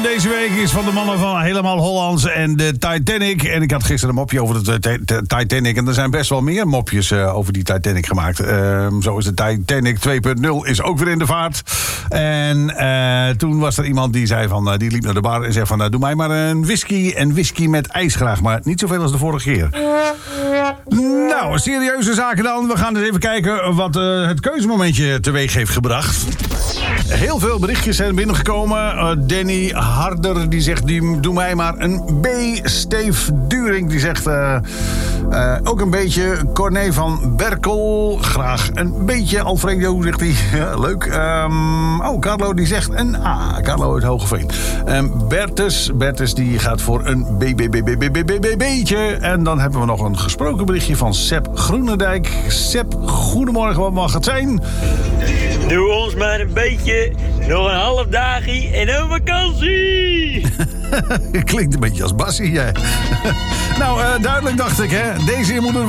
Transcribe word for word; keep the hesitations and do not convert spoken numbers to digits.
deze week is van de mannen van Helemaal Hollands en de Titanic. En ik had gisteren een mopje over de t- t- Titanic. En er zijn best wel meer mopjes uh, over die Titanic gemaakt. Uh, zo is de Titanic twee punt nul is ook weer in de vaart. En uh, toen was er iemand die zei van, uh, die liep naar de bar en zei van, uh, doe mij maar een whisky en whisky met ijs graag. Maar niet zoveel als de vorige keer. Nou, serieuze zaken dan. We gaan eens even kijken wat uh, het keuzemomentje teweeg heeft gebracht. Heel veel berichtjes zijn binnengekomen. Uh, Danny Harder die zegt, die, doe mij maar een B. Steve During die zegt uh, uh, ook een beetje. Corné van Berkel, graag een beetje. Alfredo zegt hij, ja, leuk. Um, oh, Carlo die zegt een A. Carlo uit Hogeveen. Um, Bertus, Bertus die gaat voor een B, B, B, B, B, B, B, B, B'tje. En dan hebben we nog een gesproken berichtje van Sepp Groenendijk. Sepp, goedemorgen, wat mag het zijn? Doe ons maar een beetje, nog een half dagje en een vakantie. Klinkt een beetje als Bassie, jij. Nou, uh, duidelijk dacht ik, hè. Deze moet